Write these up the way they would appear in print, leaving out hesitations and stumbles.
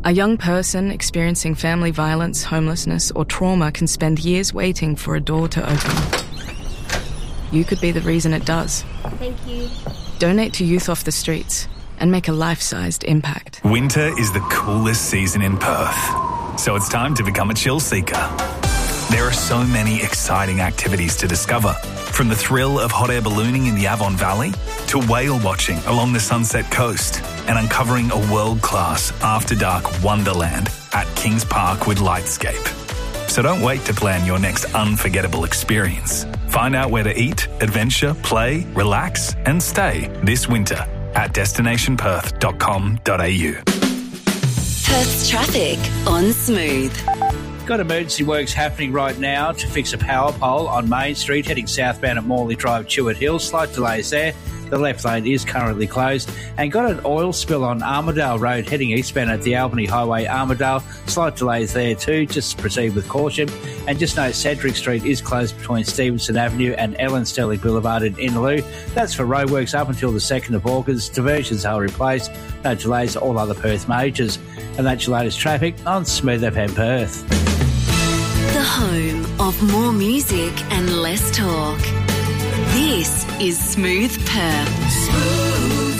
A young person experiencing family violence, homelessness, or trauma can spend years waiting for a door to open. You could be the reason it does. Thank you. Donate to Youth Off the Streets and make a life-sized impact. Winter is the coolest season in Perth, so it's time to become a chill seeker. There are so many exciting activities to discover, from the thrill of hot air ballooning in the Avon Valley to whale watching along the Sunset Coast and uncovering a world-class after-dark wonderland at Kings Park with Lightscape. So don't wait to plan your next unforgettable experience. Find out where to eat, adventure, play, relax and stay this winter at destinationperth.com.au. Perth's traffic on Smooth. Got emergency works happening right now to fix a power pole on Main Street heading southbound at Morley Drive, Chewett Hill. Slight delays there. The left lane is currently closed. And got an oil spill on Armidale Road heading eastbound at the Albany Highway, Armidale. Slight delays there too. Just proceed with caution. And just note Cedric Street is closed between Stevenson Avenue and Ellen Sterling Boulevard in Innaloo. That's for roadworks up until the 2nd of August. Diversions are replaced. No delays, all other Perth majors. And that's your latest traffic on Smooth FM Perth. The home of more music and less talk. This is Smooth Perth. Smooth.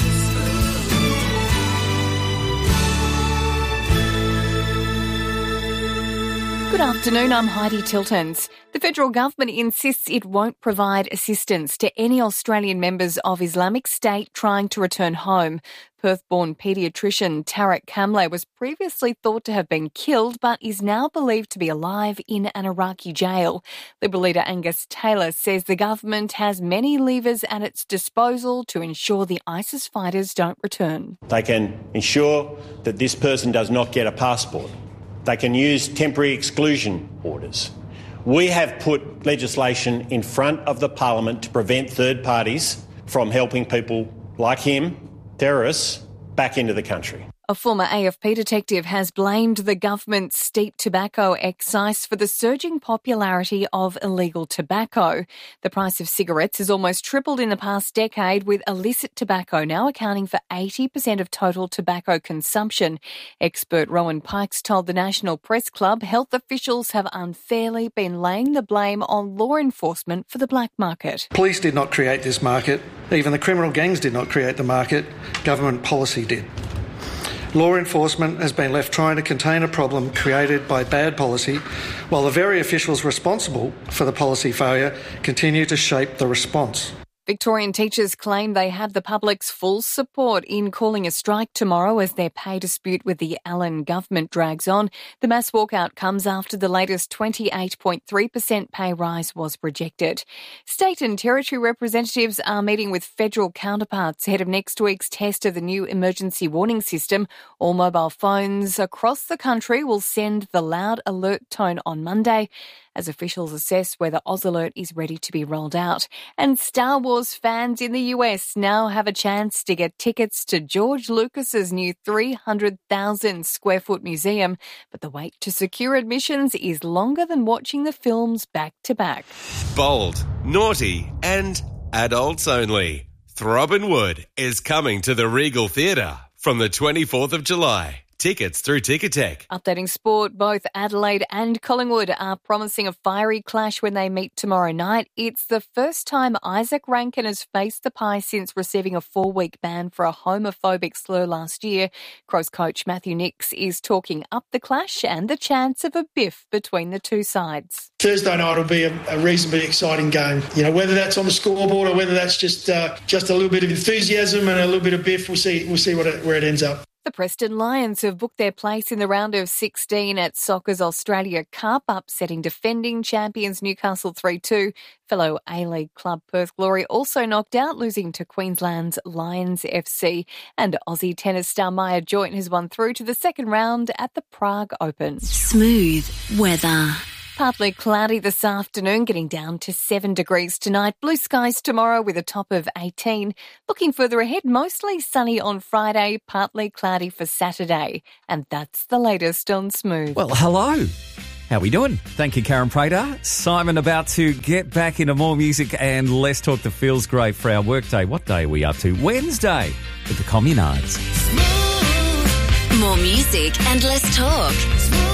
Good afternoon, I'm Heidi Tiltons. The federal government insists it won't provide assistance to any Australian members of Islamic State trying to return home. Perth-born paediatrician Tarek Kamle was previously thought to have been killed but is now believed to be alive in an Iraqi jail. Liberal leader Angus Taylor says the government has many levers at its disposal to ensure the ISIS fighters don't return. They can ensure that this person does not get a passport. They can use temporary exclusion orders. We have put legislation in front of the Parliament to prevent third parties from helping people like him, terrorists, back into the country. A former AFP detective has blamed the government's steep tobacco excise for the surging popularity of illegal tobacco. The price of cigarettes has almost tripled in the past decade, with illicit tobacco now accounting for 80% of total tobacco consumption. Expert Rowan Pikes told the National Press Club health officials have unfairly been laying the blame on law enforcement for the black market. Police did not create this market. Even the criminal gangs did not create the market. Government policy did. Law enforcement has been left trying to contain a problem created by bad policy, while the very officials responsible for the policy failure continue to shape the response. Victorian teachers claim they have the public's full support in calling a strike tomorrow as their pay dispute with the Allen government drags on. The mass walkout comes after the latest 28.3% pay rise was rejected. State and territory representatives are meeting with federal counterparts ahead of next week's test of the new emergency warning system. All mobile phones across the country will send the loud alert tone on Monday, as officials assess whether Oz Alert is ready to be rolled out. And Star Wars fans in the US now have a chance to get tickets to George Lucas's new 300,000 square foot museum, but the wait to secure admissions is longer than watching the films back to back. Bold, naughty and adults only. Throbbing Wood is coming to the Regal Theatre from the 24th of July. Tickets through Ticketek. Updating sport, both Adelaide and Collingwood are promising a fiery clash when they meet tomorrow night. It's the first time Isaac Rankin has faced the Pies since receiving a 4-week ban for a homophobic slur last year. Crows coach Matthew Nix is talking up the clash and the chance of a biff between the two sides. Thursday night will be a reasonably exciting game. You know, whether that's on the scoreboard or whether that's just a little bit of enthusiasm and a little bit of biff, we'll see where it ends up. The Preston Lions have booked their place in the round of 16 at Soccer's Australia Cup, upsetting defending champions Newcastle 3-2. Fellow A-League club Perth Glory also knocked out, losing to Queensland's Lions FC. And Aussie tennis star Maya Joint has won through to the second round at the Prague Open. Smooth weather. Partly cloudy this afternoon, getting down to 7 degrees tonight. Blue skies tomorrow with a top of 18. Looking further ahead, mostly sunny on Friday, partly cloudy for Saturday. And that's the latest on Smooth. Well, hello. How we doing? Thank you, Karen Prater. Simon, about to get back into more music and less talk that feels great for our workday. What day are we up to? Wednesday with the Communards. More music. music and less talk.